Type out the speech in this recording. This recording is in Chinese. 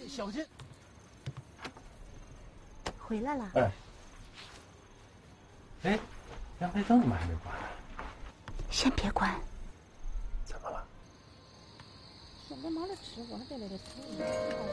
小心。 回来了。 哎，阳台灯怎么还没关呢？ 先别关。 怎么了？ 现在忙着吃，我还在那里吃。